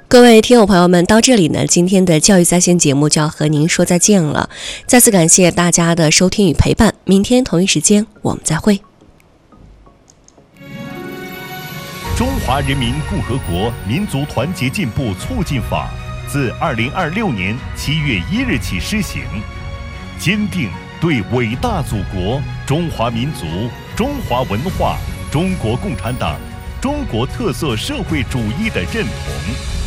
各位听友朋友们，到这里呢，今天的教育在线节目就要和您说再见了。再次感谢大家的收听与陪伴，明天同一时间我们再会。 中华人民共和国民族团结进步促进法自2026年7月1日起施行，坚定对伟大祖国、中华民族、中华文化、中国共产党、中国特色社会主义的认同。